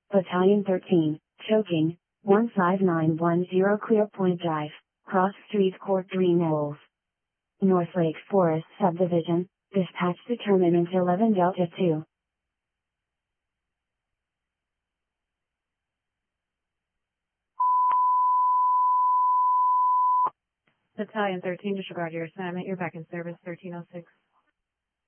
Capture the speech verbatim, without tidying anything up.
Battalion thirteen, choking, one five nine one zero Clear Point Drive, Cross Street Court Green Knolls. North Lake Forest Subdivision, dispatch determinant eleven Delta two. Battalion thirteen, disregard your assignment. You're back in service thirteen oh six.